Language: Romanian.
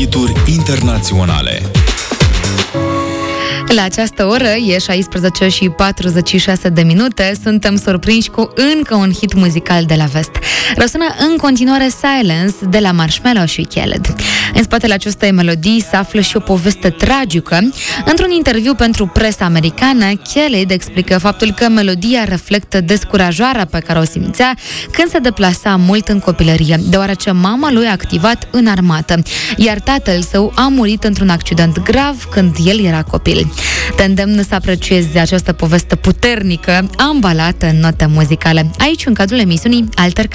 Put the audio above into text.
hituri internaționale. La această oră e 16 și 46 de minute. Suntem surprinși cu încă un hit muzical de la vest. Răsună în continuare Silence de la Marshmello și Khaled. În spatele acestei melodii se află și o poveste tragică. Într-un interviu pentru presa americană, Khaled explică faptul că melodia reflectă descurajarea pe care o simțea când se deplasa mult în copilărie, deoarece mama lui a activat în armată, iar tatăl său a murit într-un accident grav când el era copil. Te îndemn să apreciezi această poveste puternică, ambalată în note muzicale, aici în cadrul emisiunii Alter